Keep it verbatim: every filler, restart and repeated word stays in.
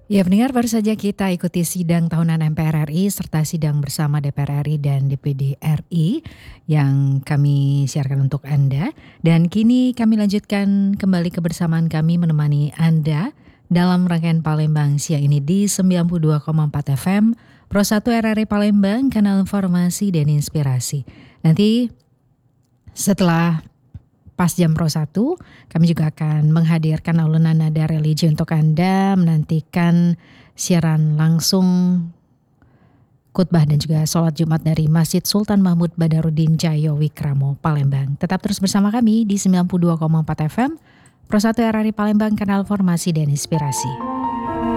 Ya, pendengar, baru saja kita ikuti sidang tahunan M P R R I serta sidang bersama D P R R I dan D P D R I yang kami siarkan untuk Anda. Dan kini kami lanjutkan kembali kebersamaan kami menemani Anda dalam rangkaian Palembang siang ini di sembilan puluh dua koma empat F M, Pro satu R R I Palembang, kanal informasi dan inspirasi. Nanti setelah pas jam Pro satu, kami juga akan menghadirkan alunan nada religi untuk Anda, menantikan siaran langsung khutbah dan juga sholat Jumat dari Masjid Sultan Mahmud Badarudin Jaya Wikramo, Palembang. Tetap terus bersama kami di sembilan puluh dua koma empat F M, Pro satu R R I Palembang, kanal informasi dan inspirasi.